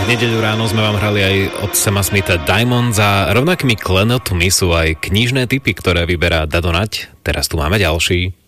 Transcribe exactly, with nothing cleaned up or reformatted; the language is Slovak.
V nedeľu ráno sme vám hrali aj od Sama Smitha Diamonds a rovnakými klenotmi sú aj knižné tipy, ktoré vyberá Dado Nať. Teraz tu máme ďalší.